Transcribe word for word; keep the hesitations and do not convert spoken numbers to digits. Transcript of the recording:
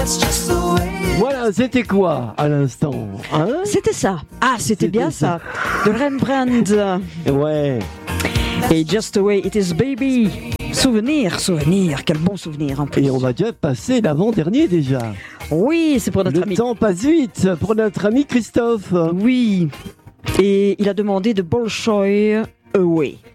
Voilà, c'était quoi à l'instant, hein? C'était ça. Ah, c'était, c'était bien ça. ça. De Rembrandt. Ouais. Et Just the Way It Is Baby. Souvenir, souvenir, quel bon souvenir en plus. Et on va déjà passer l'avant-dernier déjà. Oui, c'est pour notre Le ami. Le temps passe vite pour notre ami Christophe. Oui. Et il a demandé de Bolshoi Away.